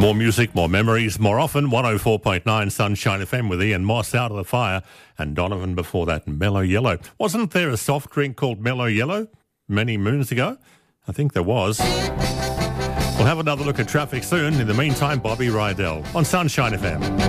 More music, more memories, more often. 104.9 Sunshine FM with Ian Moss, Out of the Fire, and Donovan before that, Mellow Yellow. Wasn't there a soft drink called Mellow Yellow many moons ago? I think there was. We'll have another look at traffic soon. In the meantime, Bobby Rydell on Sunshine FM.